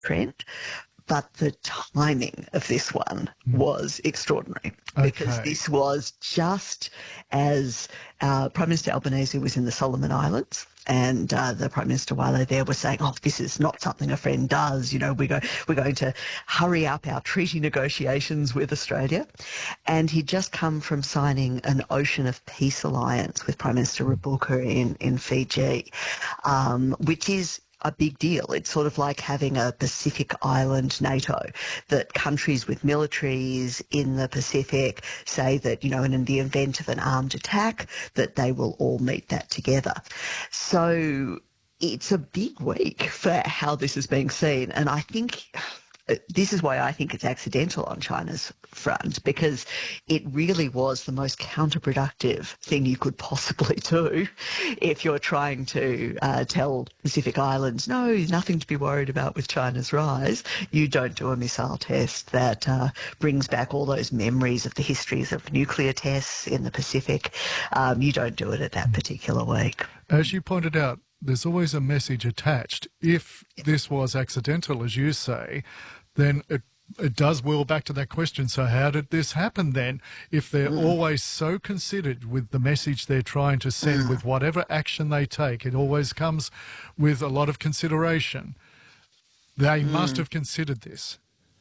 trend. But the timing of this one was extraordinary because Okay. this was just as Prime Minister Albanese was in the Solomon Islands, and the Prime Minister while they're there was saying, oh, this is not something a friend does. You know, we're going to hurry up our treaty negotiations with Australia. And he'd just come from signing an Ocean of Peace alliance with Prime Minister Rabuka in Fiji, which is a big deal. It's sort of like having a Pacific Island NATO, that countries with militaries in the Pacific say that, you know, in the event of an armed attack, that they will all meet that together. So it's a big week for how this is being seen. And I think this is why I think it's accidental on China's front, because it really was the most counterproductive thing you could possibly do if you're trying to tell Pacific Islands, no, there's nothing to be worried about with China's rise. You don't do a missile test that brings back all those memories of the histories of nuclear tests in the Pacific. You don't do it at that particular week. As you pointed out, there's always a message attached. If this was accidental, as you say, then it does whirl back to that question. So how did this happen then? If they're always so considered with the message they're trying to send, with whatever action they take, it always comes with a lot of consideration. They must have considered this.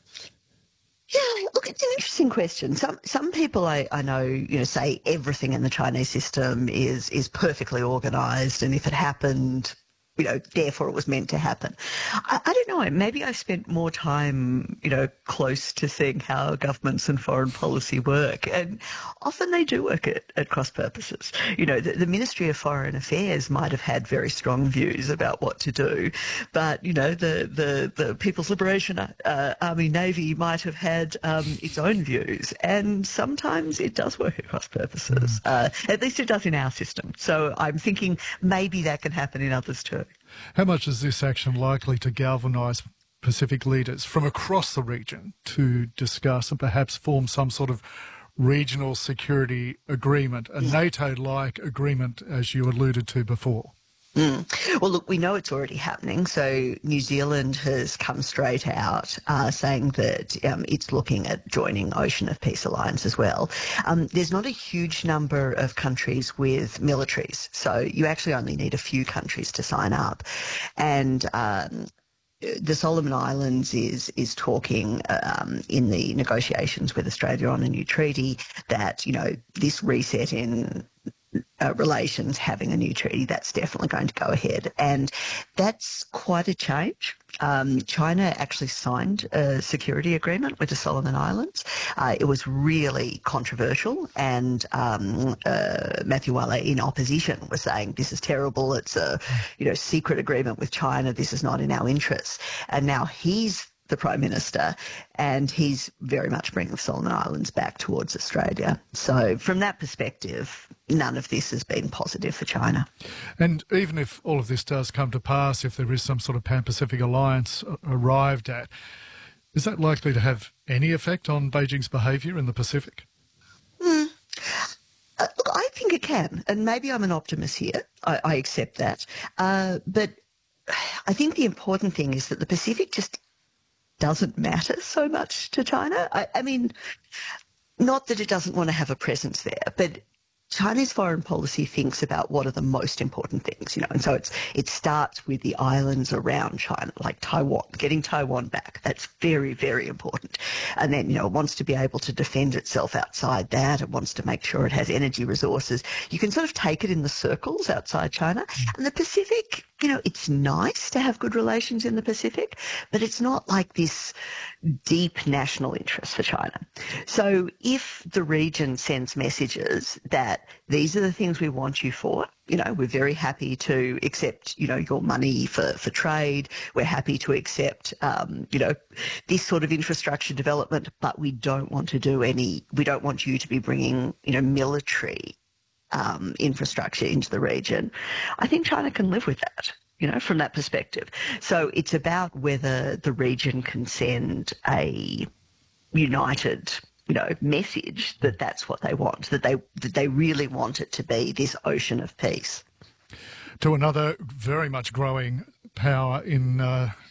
Yeah, look, it's an interesting question. Some people I know, you know, say everything in the Chinese system is perfectly organised, and if it happened, you know, therefore it was meant to happen. I don't know. Maybe I've spent more time, you know, close to seeing how governments and foreign policy work, and often they do work at cross purposes. You know, the Ministry of Foreign Affairs might have had very strong views about what to do, but, you know, the People's Liberation Army Navy might have had its own views, and sometimes it does work at cross purposes. At least it does in our system. So I'm thinking maybe that can happen in others too. How much is this action likely to galvanise Pacific leaders from across the region to discuss and perhaps form some sort of regional security agreement, a NATO-like agreement, as you alluded to before? Well, look, we know it's already happening. So New Zealand has come straight out saying that it's looking at joining Ocean of Peace Alliance as well. There's not a huge number of countries with militaries, so you actually only need a few countries to sign up. And the Solomon Islands is talking in the negotiations with Australia on a new treaty that, you know, this reset in relations, having a new treaty, that's definitely going to go ahead. And that's quite a change. China actually signed a security agreement with the Solomon Islands. It was really controversial, and Matthew Wale in opposition was saying this is terrible. It's a, you know, secret agreement with China. This is not in our interests. And now he's the Prime Minister, and he's very much bringing the Solomon Islands back towards Australia. So from that perspective, none of this has been positive for China. And even if all of this does come to pass, if there is some sort of Pan-Pacific alliance arrived at, is that likely to have any effect on Beijing's behaviour in the Pacific? Look, I think it can, and maybe I'm an optimist here. I accept that. But I think the important thing is that the Pacific just doesn't matter so much to China. I mean, not that it doesn't want to have a presence there, but Chinese foreign policy thinks about what are the most important things, you know, and so it starts with the islands around China, like Taiwan, getting Taiwan back. That's very, very important. And then, you know, it wants to be able to defend itself outside that. It wants to make sure it has energy resources. You can sort of take it in the circles outside China. And the Pacific, you know, it's nice to have good relations in the Pacific, but it's not like this deep national interest for China. So if the region sends messages that these are the things we want you for, you know, we're very happy to accept, you know, your money for trade. We're happy to accept, you know, this sort of infrastructure development, but we don't want you to be bringing, you know, military infrastructure into the region. I think China can live with that, you know, from that perspective. So it's about whether the region can send a united, you know, message that that's what they want, that they really want it to be this ocean of peace. To another very much growing power in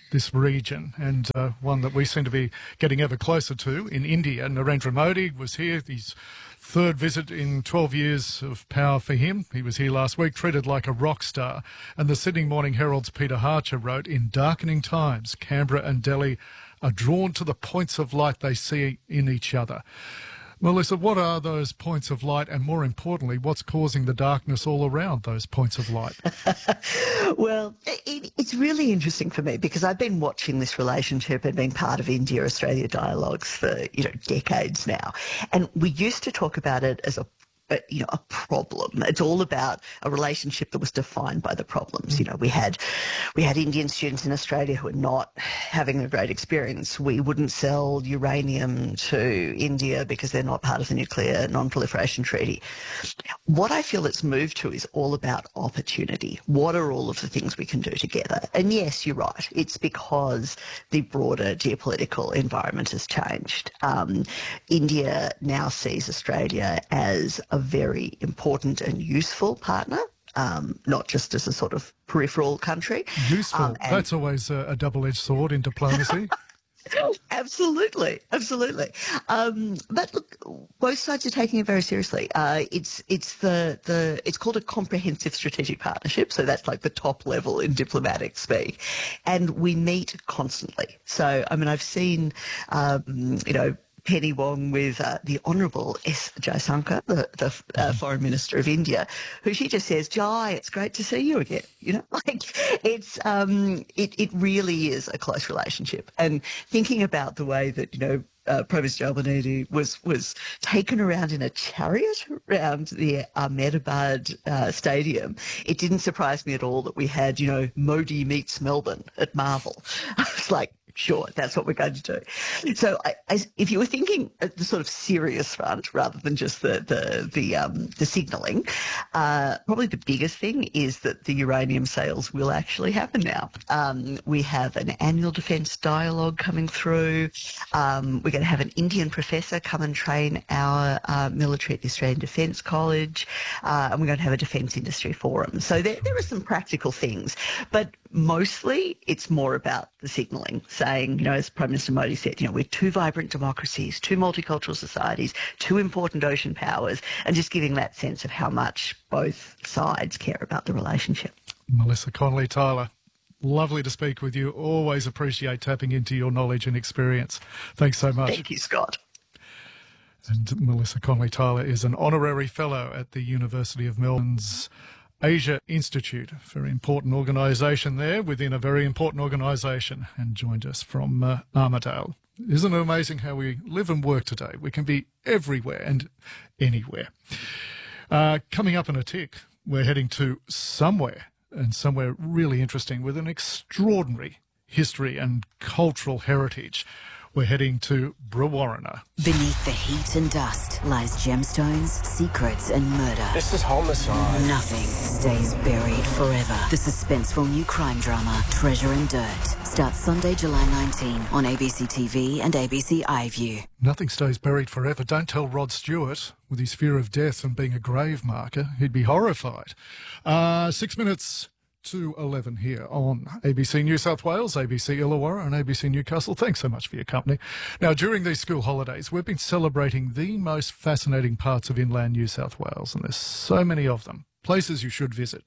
this region, and one that we seem to be getting ever closer to in India. Narendra Modi was here, his third visit in 12 years of power for him. He was here last week, treated like a rock star. And the Sydney Morning Herald's Peter Harcher wrote, in darkening times, Canberra and Delhi are drawn to the points of light they see in each other. Melissa, what are those points of light, and more importantly, what's causing the darkness all around those points of light? Well, it's really interesting for me because I've been watching this relationship and been part of India-Australia dialogues for, decades now. And we used to talk about it as a problem. It's all about a relationship that was defined by the problems. We had Indian students in Australia who were not having a great experience. We wouldn't sell uranium to India because they're not part of the Nuclear Non-Proliferation Treaty. What I feel it's moved to is all about opportunity. What are all of the things we can do together? And yes, you're right. It's because the broader geopolitical environment has changed. India now sees Australia as a very important and useful partner, not just as a sort of peripheral country. Useful. That's always a double-edged sword in diplomacy. Absolutely. But look, both sides are taking it very seriously. It's called a comprehensive strategic partnership, so that's like the top level in diplomatic speak, and we meet constantly. So I've seen Penny Wong with the Honourable S. Jaishankar, the Foreign Minister of India, who she just says, Jai, it's great to see you again. It really is a close relationship. And thinking about the way that, Prime Minister Albanese was taken around in a chariot around the Ahmedabad stadium, it didn't surprise me at all that we had, Modi meets Melbourne at Marvel. I was like, sure, that's what we're going to do. So, if you were thinking at the sort of serious front rather than just the signalling, probably the biggest thing is that the uranium sales will actually happen now. We have an annual defence dialogue coming through. We're going to have an Indian professor come and train our military at the Australian Defence College, and we're going to have a defence industry forum. So there are some practical things, but mostly it's more about the signalling, saying, as Prime Minister Modi said, we're two vibrant democracies, two multicultural societies, two important ocean powers, and just giving that sense of how much both sides care about the relationship. Melissa Connolly-Tyler, lovely to speak with you. Always appreciate tapping into your knowledge and experience. Thanks so much. Thank you, Scott. And Melissa Connolly-Tyler is an honorary fellow at the University of Melbourne's Asia Institute, a very important organisation there within a very important organisation, and joined us from Armidale. Isn't it amazing how we live and work today? We can be everywhere and anywhere. Coming up in a tick, we're heading to somewhere really interesting with an extraordinary history and cultural heritage. We're heading to Brewarrina. Beneath the heat and dust lies gemstones, secrets and murder. This is homicide. Nothing stays buried forever. The suspenseful new crime drama, Treasure and Dirt, starts Sunday, July 19 on ABC TV and ABC iView. Nothing stays buried forever. Don't tell Rod Stewart with his fear of death and being a grave marker. He'd be horrified. 6 minutes to 11 here on ABC New South Wales, ABC Illawarra and ABC Newcastle. Thanks so much for your company. Now, during these school holidays, we've been celebrating the most fascinating parts of inland New South Wales, and there's so many of them, places you should visit.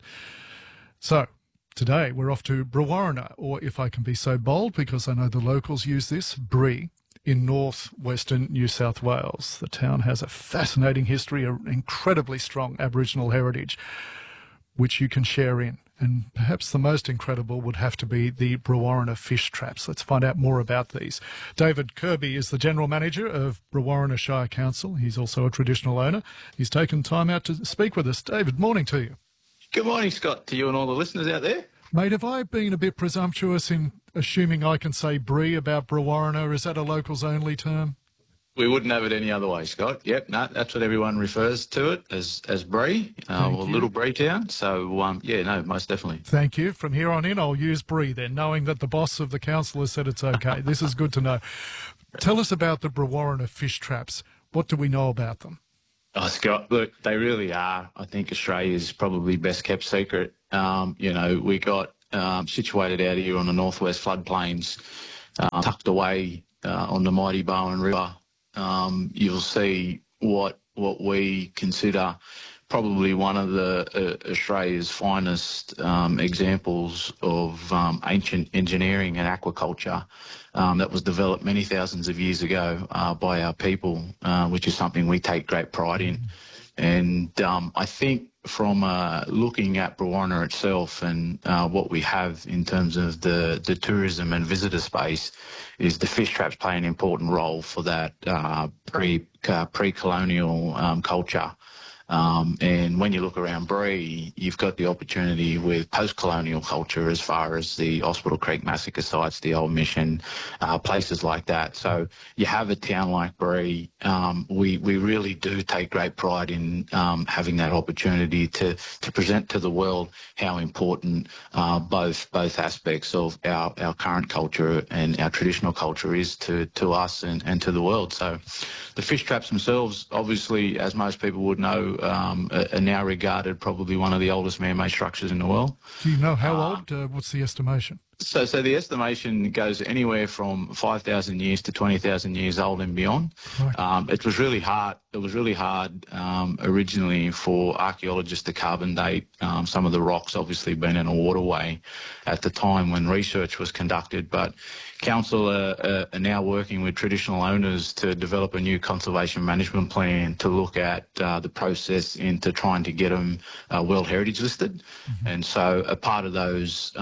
So, today we're off to Brewarrina, or if I can be so bold, because I know the locals use this, Bree, in northwestern New South Wales. The town has a fascinating history, an incredibly strong Aboriginal heritage, which you can share in. And perhaps the most incredible would have to be the Brewarrina fish traps. Let's find out more about these. David Kirby is the General Manager of Brewarrina Shire Council. He's also a traditional owner. He's taken time out to speak with us. David, morning to you. Good morning, Scott, to you and all the listeners out there. Mate, have I been a bit presumptuous in assuming I can say Bree about Brewarrina? Is that a locals only term? We wouldn't have it any other way, Scott. Yep, no, that's what everyone refers to it as Bree, or Little Bree Town. So, most definitely. Thank you. From here on in, I'll use Bree then, knowing that the boss of the council has said it's okay. This is good to know. Tell us about the Brewarrina fish traps. What do we know about them? Oh, Scott, look, they really are, I think, Australia's probably best kept secret. We got situated out here on the northwest floodplains, tucked away on the mighty Bowen River, you'll see what we consider probably one of Australia's finest examples of ancient engineering and aquaculture that was developed many thousands of years ago by our people, which is something we take great pride in. And I think from looking at Brewarrina itself and what we have in terms of the tourism and visitor space, is the fish traps play an important role for that pre-colonial culture. And when you look around Bree, you've got the opportunity with post-colonial culture as far as the Hospital Creek massacre sites, the Old Mission, places like that. So you have a town like Bree. We really do take great pride in having that opportunity to present to the world how important both aspects of our current culture and our traditional culture is to us and to the world. So the fish traps themselves, obviously, as most people would know, are now regarded probably one of the oldest man-made structures in the world. Do you know how old? What's the estimation? So the estimation goes anywhere from 5,000 years to 20,000 years old and beyond. Right. It was really hard. It was really hard originally for archaeologists to carbon date some of the rocks, obviously being in a waterway at the time when research was conducted. But Council are now working with traditional owners to develop a new conservation management plan to look at the process into trying to get them World Heritage listed. Mm-hmm. And so a part of those,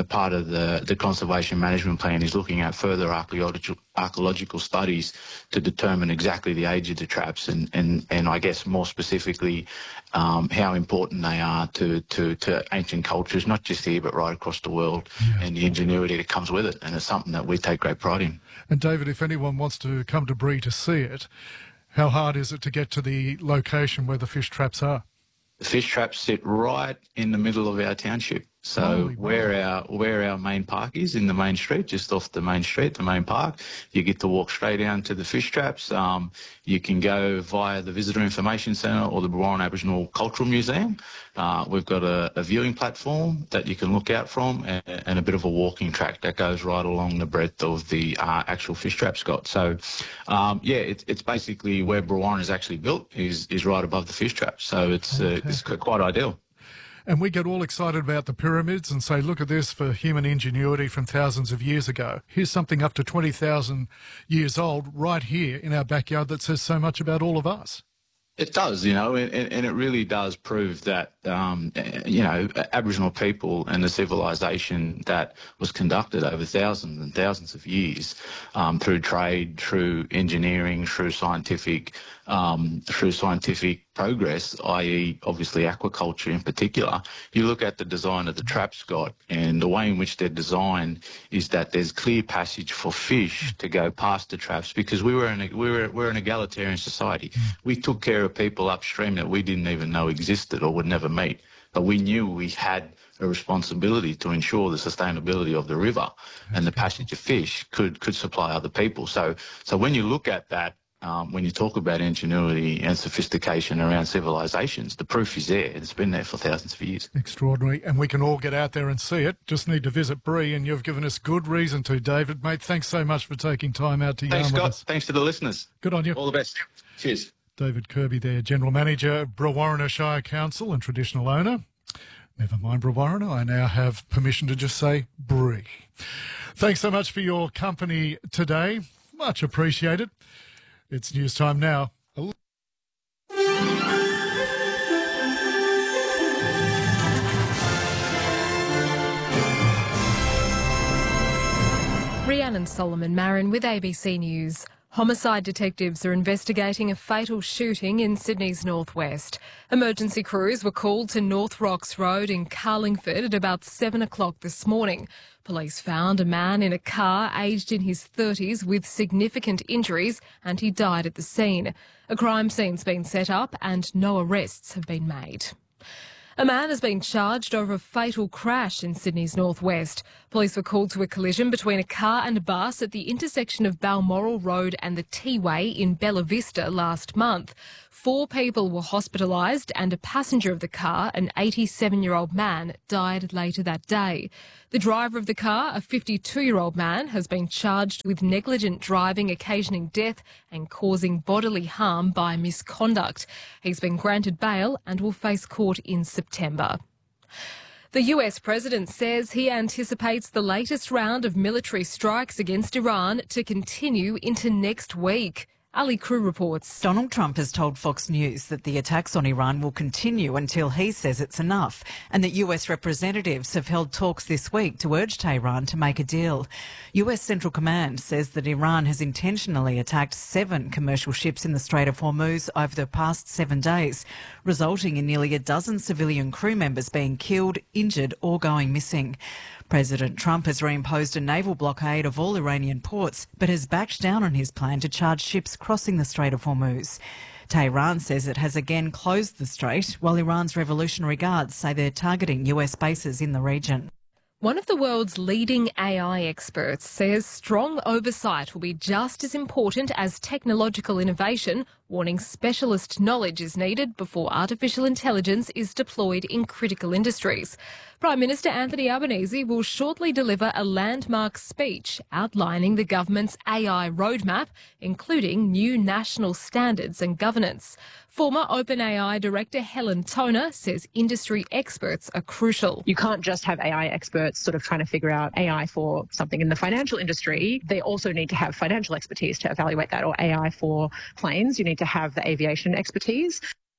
the conservation management plan is looking at further archaeological studies to determine exactly the age of the traps and I guess more specifically how important they are to ancient cultures, not just here but right across the world, and the ingenuity that comes with it. And it's something that we take great pride in. And David, if anyone wants to come to Bree to see it, how hard is it to get to the location where the fish traps are? The fish traps sit right in the middle of our township. So where our main park is, in the main street, just off the main street, the main park, you get to walk straight down to the fish traps. You can go via the Visitor Information Centre or the Brewarrina Aboriginal Cultural Museum. We've got a viewing platform that you can look out from and a bit of a walking track that goes right along the breadth of the actual fish trap, Scott. So, it's basically where Brewarrina is actually built is right above the fish trap. So it's quite ideal. And we get all excited about the pyramids and say, look at this for human ingenuity from thousands of years ago. Here's something up to 20,000 years old right here in our backyard that says so much about all of us. It does, and it really does prove that, Aboriginal people and the civilization that was conducted over thousands and thousands of years through trade, through engineering, through scientific progress, i.e. obviously aquaculture in particular. You look at the design of the traps, Scott, and the way in which they're designed is that there's clear passage for fish to go past the traps because we're an egalitarian society. We took care of people upstream that we didn't even know existed or would never meet. But we knew we had a responsibility to ensure the sustainability of the river and the passage of fish could supply other people. So when you look at that, when you talk about ingenuity and sophistication around civilizations, the proof is there. It's been there for thousands of years. Extraordinary. And we can all get out there and see it. Just need to visit Bree, and you've given us good reason to, David. Mate, thanks so much for taking time out to yarn with us. Thanks, Scott. Thanks to the listeners. Good on you. All the best. Cheers. David Kirby there, General Manager, Brewarrina Shire Council and traditional owner. Never mind Brewarrina, I now have permission to just say Bree. Thanks so much for your company today. Much appreciated. It's news time now. Rhiannon Solomon-Marin with ABC News. Homicide detectives are investigating a fatal shooting in Sydney's northwest. Emergency crews were called to North Rocks Road in Carlingford at about 7 o'clock this morning. Police found a man in a car aged in his 30s with significant injuries and he died at the scene. A crime scene's been set up and no arrests have been made. A man has been charged over a fatal crash in Sydney's northwest. Police were called to a collision between a car and a bus at the intersection of Balmoral Road and the T-Way in Bella Vista last month. 4 people were hospitalised and a passenger of the car, an 87-year-old man, died later that day. The driver of the car, a 52-year-old man, has been charged with negligent driving occasioning death and causing bodily harm by misconduct. He's been granted bail and will face court in September. The US president says he anticipates the latest round of military strikes against Iran to continue into next week. Ali Crew reports. Donald Trump has told Fox News that the attacks on Iran will continue until he says it's enough, and that US representatives have held talks this week to urge Tehran to make a deal. US Central Command says that Iran has intentionally attacked 7 commercial ships in the Strait of Hormuz over the past 7 days, resulting in nearly a dozen civilian crew members being killed, injured or going missing. President Trump has reimposed a naval blockade of all Iranian ports, but has backed down on his plan to charge ships crossing the Strait of Hormuz. Tehran says it has again closed the strait, while Iran's Revolutionary Guards say they're targeting US bases in the region. One of the world's leading AI experts says strong oversight will be just as important as technological innovation, warning specialist knowledge is needed before artificial intelligence is deployed in critical industries. Prime Minister Anthony Albanese will shortly deliver a landmark speech outlining the government's AI roadmap, including new national standards and governance. Former OpenAI Director Helen Toner says industry experts are crucial. You can't just have AI experts sort of trying to figure out AI for something in the financial industry. They also need to have financial expertise to evaluate that, or AI for planes. You need to have the aviation expertise.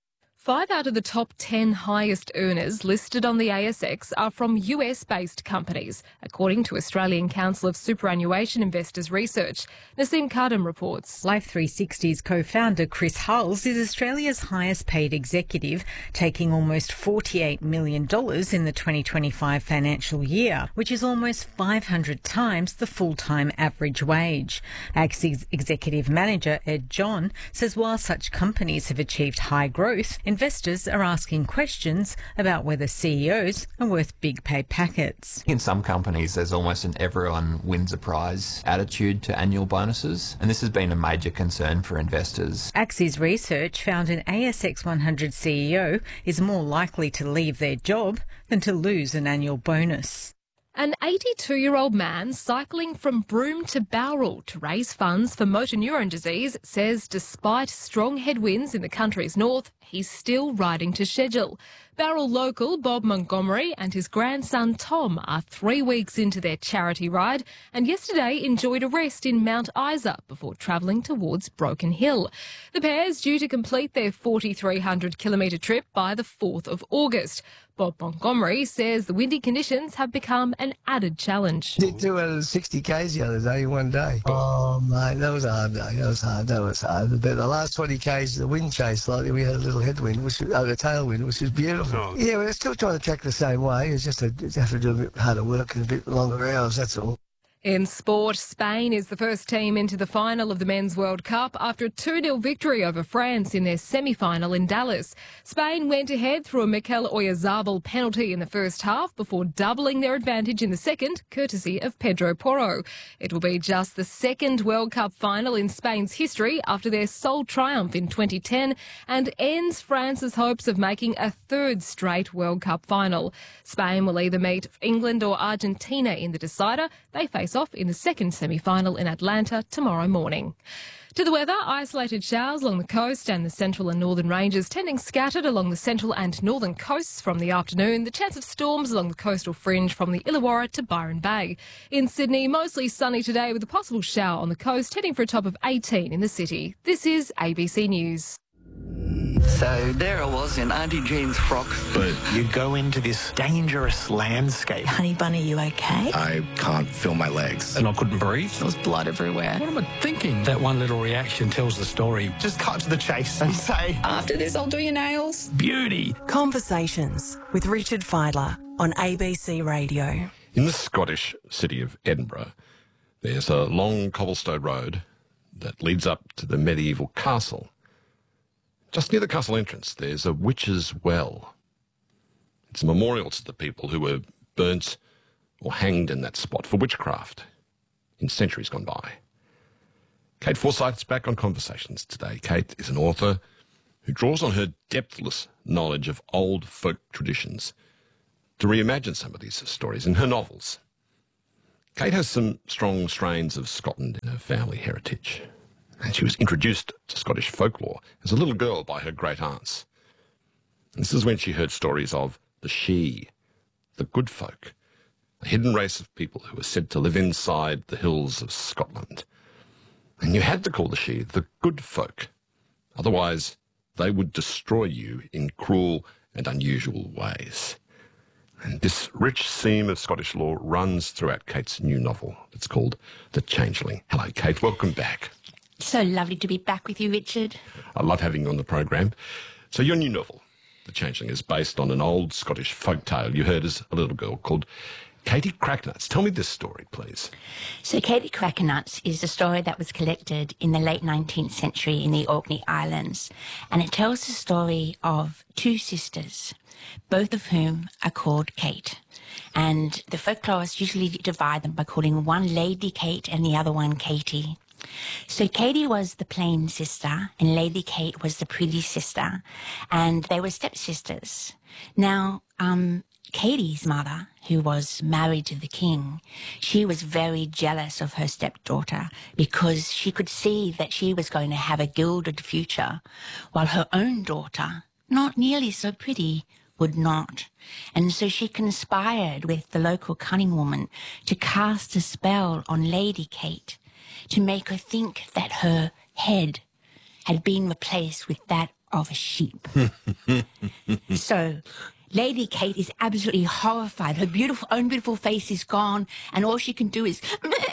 5 out of the top 10 highest earners listed on the ASX are from US-based companies, according to Australian Council of Superannuation Investors Research. Naseem Kardam reports. Life360's co-founder Chris Hulls is Australia's highest paid executive, taking almost $48 million in the 2025 financial year, which is almost 500 times the full-time average wage. Axis executive manager Ed John says while such companies have achieved high growth, investors are asking questions about whether CEOs are worth big pay packets. In some companies, there's almost an everyone wins a prize attitude to annual bonuses, and this has been a major concern for investors. Axis research found an ASX 100 CEO is more likely to leave their job than to lose an annual bonus. An 82-year-old man cycling from Broome to Bowral to raise funds for motor neurone disease says despite strong headwinds in the country's north, he's still riding to schedule. Bowral local Bob Montgomery and his grandson Tom are 3 weeks into their charity ride and yesterday enjoyed a rest in Mount Isa before travelling towards Broken Hill. The pair's due to complete their 4,300-kilometre trip by the 4th of August. Bob Montgomery says the windy conditions have become an added challenge. Did 260 k's the other day in one day. Oh, mate, that was a hard day. That was hard. But the last 20 k's, the wind changed slightly. We had a little headwind, a tailwind, which was beautiful. Oh. Yeah, we're still trying to track the same way. It's just you have to do a bit harder work and a bit longer hours, that's all. In sport, Spain is the first team into the final of the Men's World Cup after a 2-0 victory over France in their semi-final in Dallas. Spain went ahead through a Mikel Oyarzabal penalty in the first half before doubling their advantage in the second, courtesy of Pedro Porro. It will be just the second World Cup final in Spain's history after their sole triumph in 2010 and ends France's hopes of making a third straight World Cup final. Spain will either meet England or Argentina in the decider. They face off in the second semi-final in Atlanta tomorrow morning. To the weather, isolated showers along the coast and the central and northern ranges, tending scattered along the central and northern coasts from the afternoon. The chance of storms along the coastal fringe from the Illawarra to Byron Bay. In Sydney, mostly sunny today with a possible shower on the coast, heading for a top of 18 in the city. This is ABC News. So there I was in Auntie Jean's frock. But you go into this dangerous landscape. Honey Bunny, you okay? I can't feel my legs. And I couldn't breathe. There was blood everywhere. What am I thinking? That one little reaction tells the story. Just cut to the chase and say, after this, I'll do your nails. Beauty. Conversations with Richard Fidler on ABC Radio. In the Scottish city of Edinburgh, there's a long cobblestone road that leads up to the medieval castle. Just near the castle entrance, there's a witch's well. It's a memorial to the people who were burnt or hanged in that spot for witchcraft in centuries gone by. Kate Forsyth's back on Conversations today. Kate is an author who draws on her depthless knowledge of old folk traditions to reimagine some of these stories in her novels. Kate has some strong strains of Scotland in her family heritage, and she was introduced to Scottish folklore as a little girl by her great aunts. And this is when she heard stories of the Sidhe, the good folk, a hidden race of people who were said to live inside the hills of Scotland. And you had to call the Sidhe the good folk, otherwise they would destroy you in cruel and unusual ways. And this rich seam of Scottish lore runs throughout Kate's new novel. It's called The Changeling. Hello, Kate. Welcome back. So lovely to be back with you, Richard. I love having you on the program. So your new novel, The Changeling, is based on an old Scottish folk tale you heard as a little girl called Katie Cracknuts. Tell me this story, please. So Katie Cracknuts is a story that was collected in the late 19th century in the Orkney Islands. And it tells the story of two sisters, both of whom are called Kate. And the folklorists usually divide them by calling one Lady Kate and the other one Katie. So Katie was the plain sister and Lady Kate was the pretty sister, and they were stepsisters. Now, Katie's mother, who was married to the king, she was very jealous of her stepdaughter because she could see that she was going to have a gilded future, while her own daughter, not nearly so pretty, would not. And so she conspired with the local cunning woman to cast a spell on Lady Kate to make her think that her head had been replaced with that of a sheep. So Lady Kate is absolutely horrified. Her own beautiful face is gone, and all she can do is...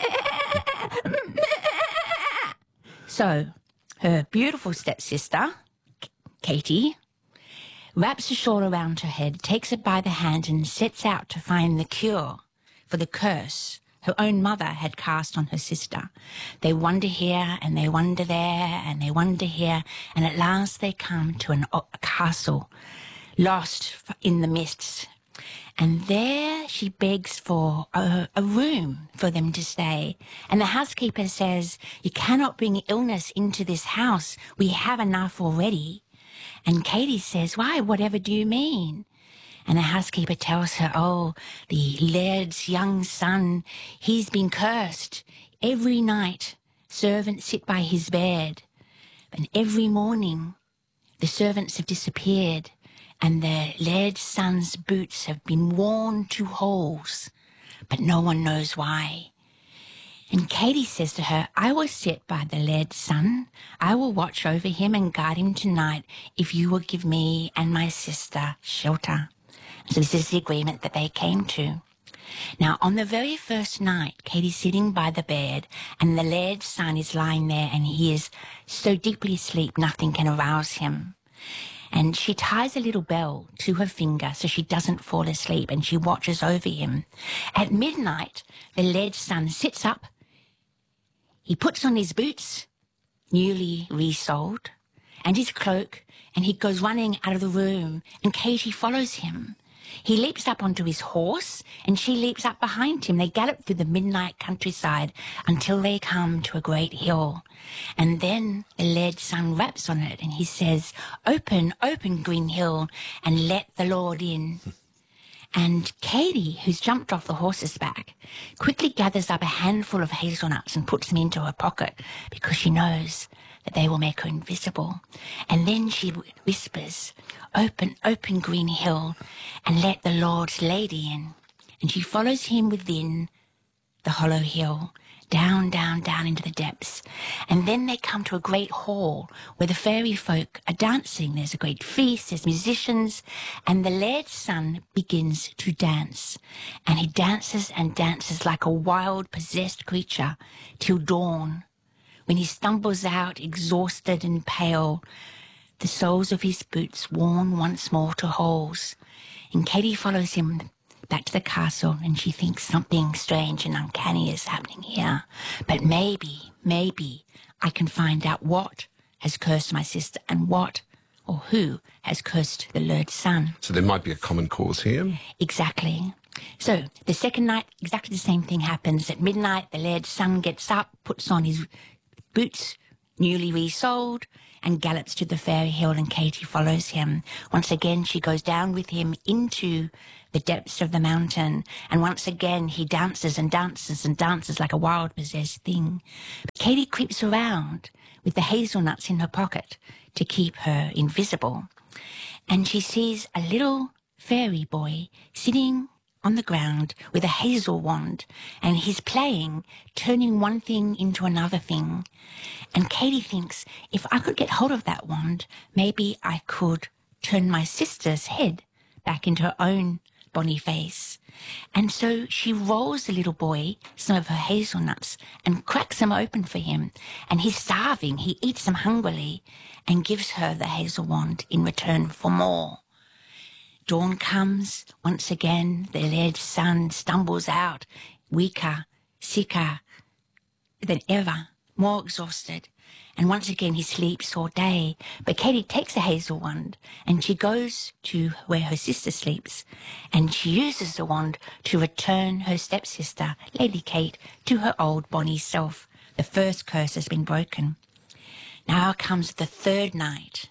So her beautiful stepsister, Katie, wraps a shawl around her head, takes it by the hand, and sets out to find the cure for the curse her own mother had cast on her sister. They wander here, and they wander there, and they wander here, and at last they come to a castle lost in the mists. And there she begs for a room for them to stay. And the housekeeper says, "You cannot bring illness into this house. We have enough already." And Katie says, "Why, whatever do you mean?" And the housekeeper tells her, "Oh, the laird's young son, he's been cursed. Every night, servants sit by his bed. And every morning, the servants have disappeared. And the laird's son's boots have been worn to holes. But no one knows why." And Katie says to her, "I will sit by the laird's son. I will watch over him and guard him tonight if you will give me and my sister shelter." So this is the agreement that they came to. Now, on the very first night, Katie's sitting by the bed, and the laird's son is lying there, and he is so deeply asleep nothing can arouse him. And she ties a little bell to her finger so she doesn't fall asleep, and she watches over him. At midnight, the laird's son sits up. He puts on his boots, newly resoled, and his cloak, and he goes running out of the room, and Katie follows him. He leaps up onto his horse, and she leaps up behind him. They gallop through the midnight countryside until they come to a great hill. And then the laird's son raps on it, and he says, "Open, open, green hill, and let the Lord in." And Katie, who's jumped off the horse's back, quickly gathers up a handful of hazelnuts and puts them into her pocket because she knows that they will make her invisible. And then she whispers, "Open, open, green hill, and let the Lord's lady in." And she follows him within the hollow hill, down, down, down into the depths. And then they come to a great hall where the fairy folk are dancing. There's a great feast, there's musicians, and the laird's son begins to dance. And he dances and dances like a wild, possessed creature till dawn, when he stumbles out, exhausted and pale, the soles of his boots worn once more to holes. And Katie follows him back to the castle, and she thinks something strange and uncanny is happening here. But maybe I can find out what has cursed my sister and what or who has cursed the lured sun. So there might be a common cause here. Exactly. So the second night, exactly the same thing happens. At midnight, the laird's son gets up, puts on his boots, newly resoled, and gallops to the fairy hill, and Katie follows him. Once again, she goes down with him into the depths of the mountain, and once again he dances and dances and dances like a wild possessed thing. But Katie creeps around with the hazelnuts in her pocket to keep her invisible, and she sees a little fairy boy sitting on the ground with a hazel wand, and he's playing, turning one thing into another thing. And Katie thinks, if I could get hold of that wand, maybe I could turn my sister's head back into her own bonny face. And so she rolls the little boy some of her hazelnuts and cracks them open for him. And he's starving. He eats them hungrily and gives her the hazel wand in return for more. Dawn comes. Once again, the laird's son stumbles out, weaker, sicker than ever, more exhausted. And once again, he sleeps all day. But Katie takes the hazel wand and she goes to where her sister sleeps, and she uses the wand to return her stepsister, Lady Kate, to her old bonny self. The first curse has been broken. Now comes the third night.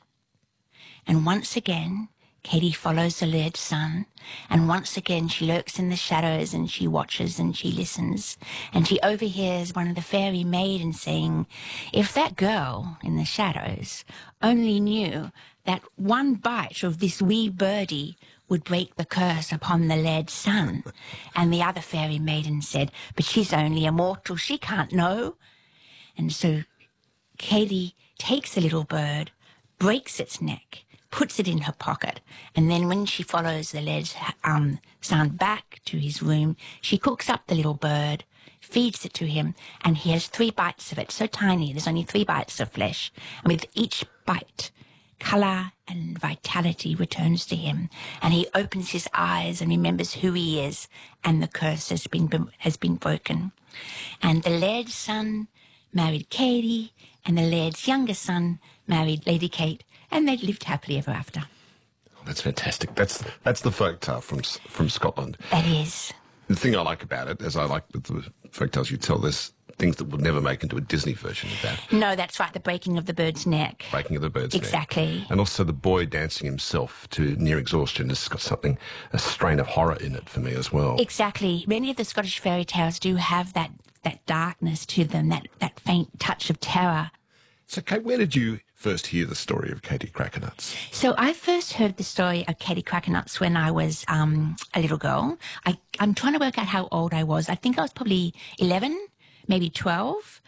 And once again, Katie follows the laird's son, and once again she lurks in the shadows and she watches and she listens, and she overhears one of the fairy maidens saying, if that girl in the shadows only knew that one bite of this wee birdie would break the curse upon the laird's son. And the other fairy maiden said, but she's only a mortal, she can't know. And so Katie takes the little bird, breaks its neck, puts it in her pocket, and then when she follows the laird's son back to his room, she cooks up the little bird, feeds it to him, and he has 3 bites of it, so tiny, there's only 3 bites of flesh, and with each bite, colour and vitality returns to him, and he opens his eyes and remembers who he is, and the curse has been broken. And the laird's son married Katie, and the laird's younger son married Lady Kate, and they lived happily ever after. Oh, that's fantastic. That's the folktale from Scotland. That is. The thing I like about it, as I like with the folktales you tell, there's things that would never make into a Disney version of that. No, that's right, the breaking of the bird's neck. Breaking of the bird's neck. Exactly. And also the boy dancing himself to near exhaustion has got something, a strain of horror in it for me as well. Exactly. Many of the Scottish fairy tales do have that darkness to them, that faint touch of terror. So, Kate, where did you first hear the story of Katie Crackernuts? So I first heard the story of Katie Crackernuts when I was a little girl. I'm trying to work out how old I was. I think I was probably 11, maybe 12.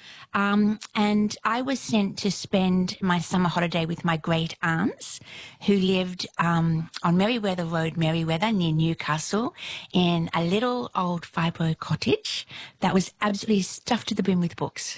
And I was sent to spend my summer holiday with my great aunts who lived on Merriweather Road, Merriweather, near Newcastle, in a little old fibro cottage that was absolutely stuffed to the brim with books.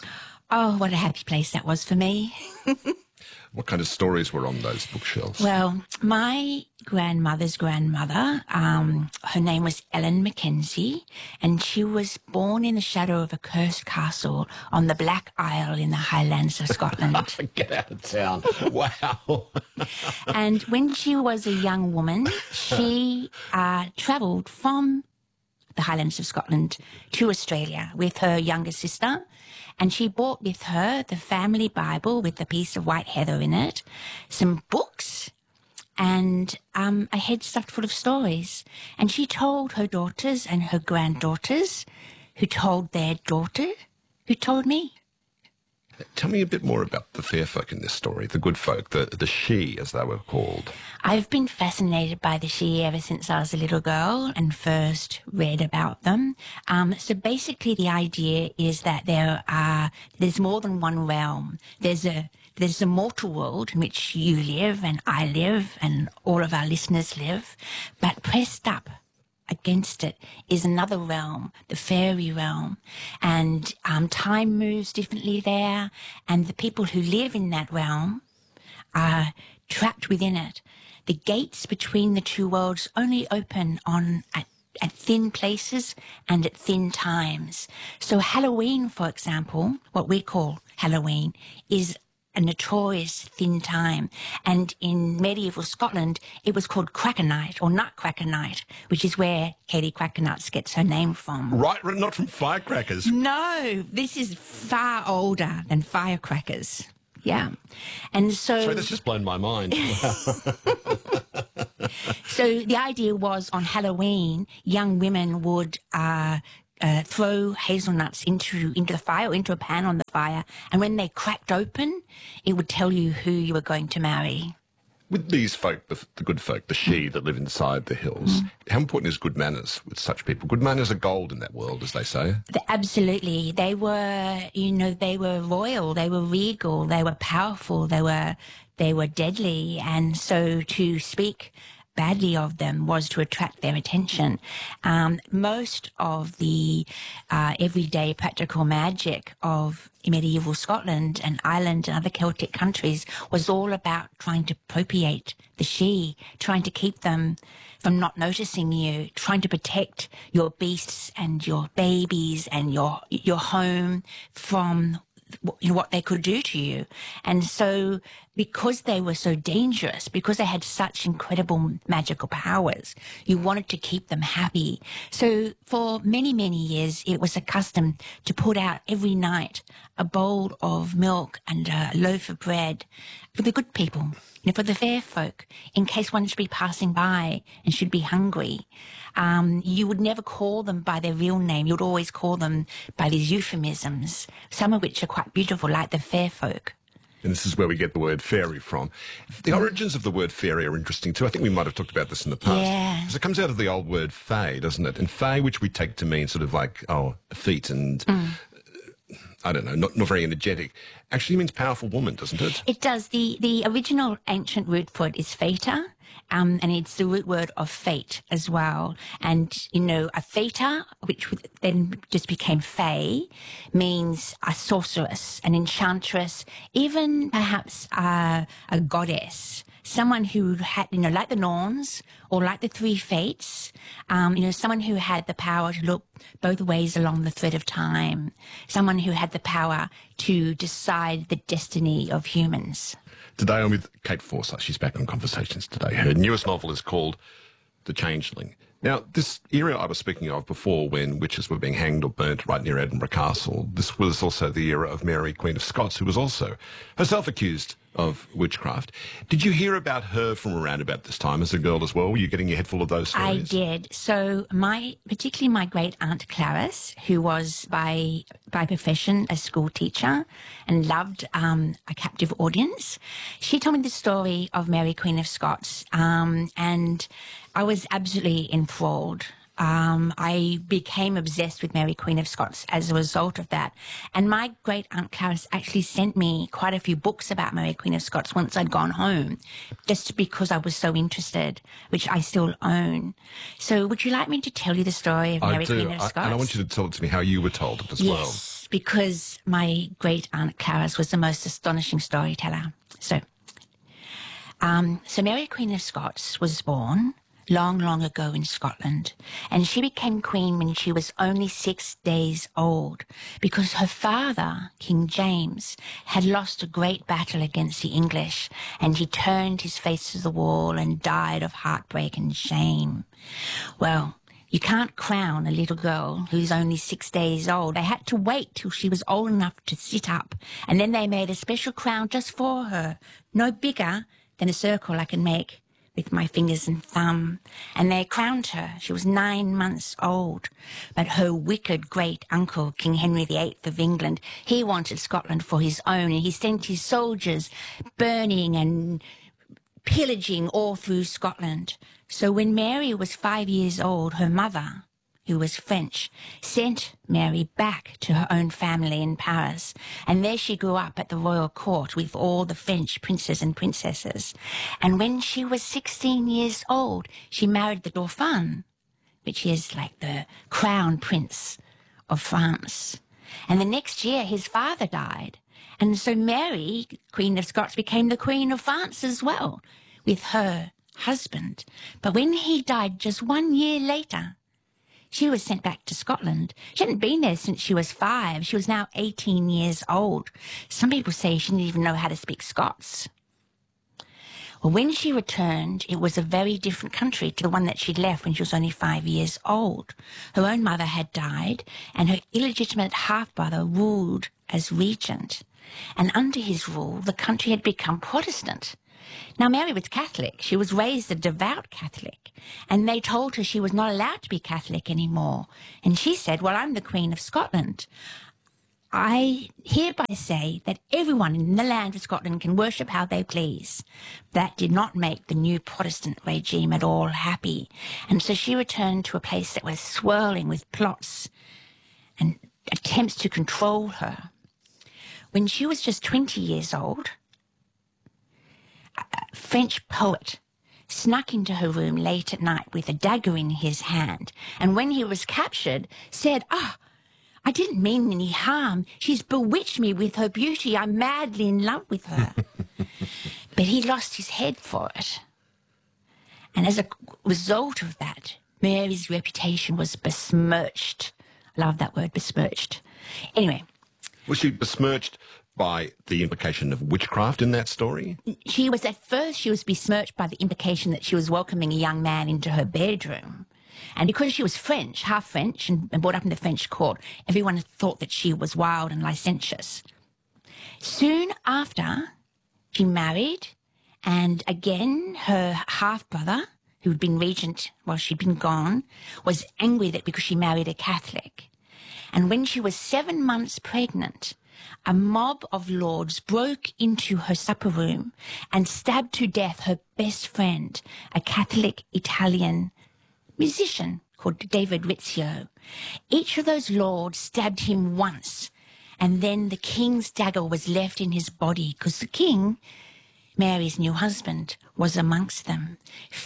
Oh, what a happy place that was for me. What kind of stories were on those bookshelves? Well, my grandmother's grandmother, her name was Ellen Mackenzie, and she was born in the shadow of a cursed castle on the Black Isle in the Highlands of Scotland. Get out of town. Wow. And when she was a young woman, she travelled from the Highlands of Scotland to Australia with her younger sister. And she brought with her the family Bible with a piece of white heather in it, some books, and a head stuffed full of stories. And she told her daughters and her granddaughters, who told their daughter, who told me. Tell me a bit more about the fair folk in this story, the good folk, the Sidhe, as they were called. I've been fascinated by the Sidhe ever since I was a little girl and first read about them. So basically the idea is that there's more than one realm. There's a mortal world in which you live and I live and all of our listeners live, but pressed up against it is another realm, the fairy realm, and time moves differently there, and the people who live in that realm are trapped within it. The gates between the two worlds only open at thin places and at thin times. So Halloween, for example, what we call Halloween, is a notorious thin time. And in medieval Scotland, it was called Cracker Night or Nutcracker Night, which is where Katie Cracker Nuts gets her name from. Right, not from firecrackers. No, this is far older than firecrackers. Yeah. And so... Sorry, that's just blown my mind. So the idea was on Halloween, young women would throw hazelnuts into the fire, or into a pan on the fire, and when they cracked open, it would tell you who you were going to marry. With these folk, the good folk, the she that live inside the hills, how important is good manners with such people? Good manners are gold in that world, as they say. Absolutely. They were, they were royal, they were regal, they were powerful, they were deadly, and so to speak badly of them was to attract their attention. Most of the everyday practical magic of medieval Scotland and Ireland and other Celtic countries was all about trying to propitiate the she, trying to keep them from not noticing you, trying to protect your beasts and your babies and your home from what they could do to you. And so because they were so dangerous, because they had such incredible magical powers, you wanted to keep them happy. So for many, many years, it was a custom to put out every night a bowl of milk and a loaf of bread for the good people, for the fair folk, in case one should be passing by and should be hungry. You would never call them by their real name. You would always call them by these euphemisms, some of which are quite beautiful, like the fair folk. And this is where we get the word fairy from. The origins of the word fairy are interesting too. I think we might have talked about this in the past. Yeah. Because it comes out of the old word fae, doesn't it? And fae, which we take to mean sort of like, a feat and... I don't know, not very energetic, actually means powerful woman, doesn't it? It does. The original ancient root for it is feta, and it's the root word of fate as well. And, a feta, which then just became fae, means a sorceress, an enchantress, even perhaps a goddess. Someone who had, like the Norns or like the three fates, someone who had the power to look both ways along the thread of time, someone who had the power to decide the destiny of humans. Today I'm with Kate Forsyth. She's back on Conversations today. Her newest novel is called The Changeling. Now, this era I was speaking of before, when witches were being hanged or burnt right near Edinburgh Castle, this was also the era of Mary, Queen of Scots, who was also herself accused of witchcraft. Did you hear about her from around about this time as a girl as well? Were you getting your head full of those stories? I did. So particularly my great aunt Clarice, who was by profession a school teacher and loved a captive audience, she told me the story of Mary, Queen of Scots, and I was absolutely enthralled. I became obsessed with Mary, Queen of Scots as a result of that. And my great aunt Clarice actually sent me quite a few books about Mary, Queen of Scots once I'd gone home, just because I was so interested, which I still own. So would you like me to tell you the story of Mary, Queen of Scots? And I want you to tell it to me how you were told it as well. Yes, because my great aunt Clarice was the most astonishing storyteller. So Mary, Queen of Scots was born long, long ago in Scotland, and she became queen when she was only 6 days old, because her father, King James, had lost a great battle against the English, and he turned his face to the wall and died of heartbreak and shame. Well, you can't crown a little girl who's only 6 days old. They had to wait till she was old enough to sit up, and then they made a special crown just for her, no bigger than a circle I can make with my fingers and thumb, and they crowned her. She was 9 months old. But her wicked great uncle, King Henry VIII of England, he wanted Scotland for his own, and he sent his soldiers burning and pillaging all through Scotland. So when Mary was 5 years old, her mother, who was French, sent Mary back to her own family in Paris. And there she grew up at the royal court with all the French princes and princesses. And when she was 16 years old, she married the Dauphin, which is like the crown prince of France. And the next year, his father died. And so Mary, Queen of Scots, became the Queen of France as well, with her husband. But when he died just 1 year later, she was sent back to Scotland. She hadn't been there since she was 5. She was now 18 years old. Some people say she didn't even know how to speak Scots. Well, when she returned, it was a very different country to the one that she'd left when she was only 5 years old. Her own mother had died, and her illegitimate half-brother ruled as regent. And under his rule, the country had become Protestant. Now, Mary was Catholic. She was raised a devout Catholic. And they told her she was not allowed to be Catholic anymore. And she said, well, I'm the Queen of Scotland. I hereby say that everyone in the land of Scotland can worship how they please. That did not make the new Protestant regime at all happy. And so she returned to a place that was swirling with plots and attempts to control her. When she was just 20 years old, a French poet snuck into her room late at night with a dagger in his hand, and when he was captured, said, I didn't mean any harm. She's bewitched me with her beauty. I'm madly in love with her. But he lost his head for it. And as a result of that, Mary's reputation was besmirched. I love that word, besmirched. Anyway. Was she besmirched by the implication of witchcraft in that story? She was besmirched by the implication that she was welcoming a young man into her bedroom. And because she was French, half French, and brought up in the French court, everyone thought that she was wild and licentious. Soon after, she married, and again, her half-brother, who had been regent while she'd been gone, was angry that because she married a Catholic. And when she was 7 months pregnant, a mob of lords broke into her supper room and stabbed to death her best friend, a Catholic Italian musician called David Rizzio. Each of those lords stabbed him once, and then the king's dagger was left in his body because the king, Mary's new husband, was amongst them.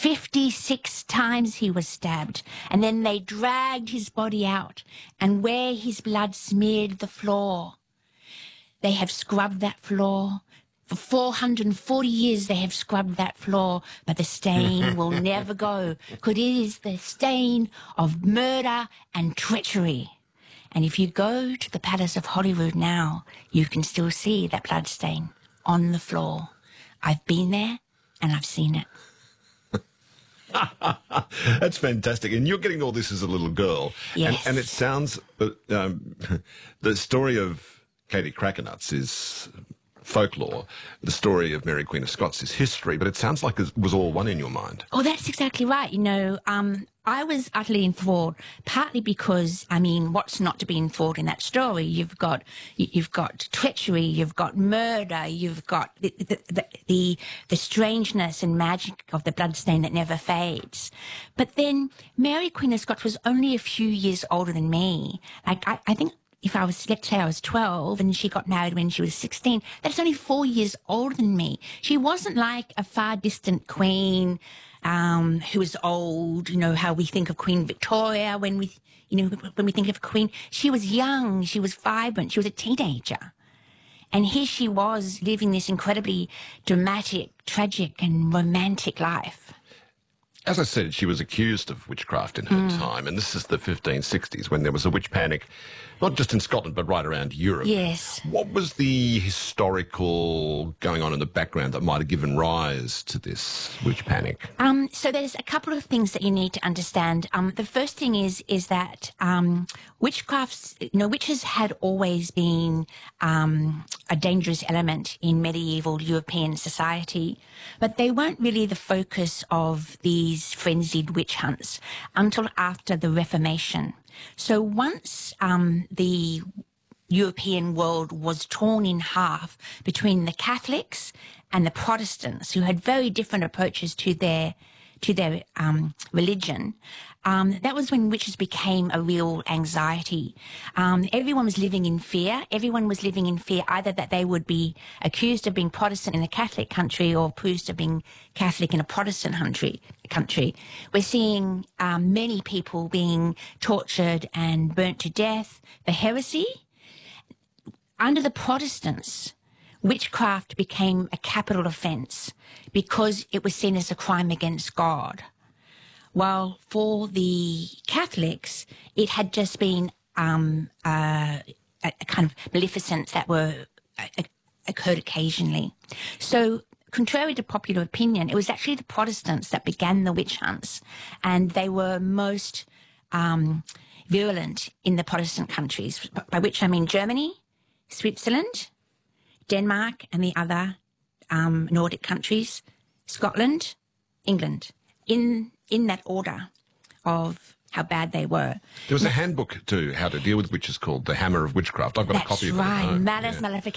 56 times he was stabbed, and then they dragged his body out, and where his blood smeared the floor, they have scrubbed that floor. For 440 years they have scrubbed that floor, but the stain will never go, because it is the stain of murder and treachery. And if you go to the Palace of Holyrood now, you can still see that blood stain on the floor. I've been there and I've seen it. That's fantastic. And you're getting all this as a little girl. Yes. And it sounds, the story of Katie Crackernuts is folklore. The story of Mary Queen of Scots is history, but it sounds like it was all one in your mind. Oh, that's exactly right. You know, I was utterly enthralled, partly because, I mean, what's not to be enthralled in that story? You've got treachery, you've got murder, you've got the strangeness and magic of the bloodstain that never fades. But then Mary Queen of Scots was only a few years older than me. Like, I think if I was, let's say I was 12 and she got married when she was 16, that's only 4 years older than me. She wasn't like a far distant queen who was old, you know, how we think of Queen Victoria when we think of a queen. She was young, she was vibrant, she was a teenager. And here she was living this incredibly dramatic, tragic and romantic life. As I said, she was accused of witchcraft in her time, and this is the 1560s when there was a witch panic, not just in Scotland, but right around Europe. Yes. What was the historical going on in the background that might have given rise to this witch panic? So there's a couple of things that you need to understand. The first thing is that witchcraft, you know, witches had always been a dangerous element in medieval European society, but they weren't really the focus of these frenzied witch hunts until after the Reformation. So once the European world was torn in half between the Catholics and the Protestants, who had very different approaches to their religion, that was when witches became a real anxiety. Everyone was living in fear. Everyone was living in fear either that they would be accused of being Protestant in a Catholic country or accused of being Catholic in a Protestant country. We're seeing many people being tortured and burnt to death for heresy. Under the Protestants, witchcraft became a capital offence because it was seen as a crime against God. while for the Catholics, it had just been a kind of maleficence that occurred occasionally. So, contrary to popular opinion, it was actually the Protestants that began the witch hunts, and they were most virulent in the Protestant countries, by which I mean Germany, Switzerland, Denmark, and the other Nordic countries, Scotland, England, in that order of how bad they were. There was a handbook to how to deal with witches called The Hammer of Witchcraft. I've got a copy of it. That's right, at home. Malus Maleficarum.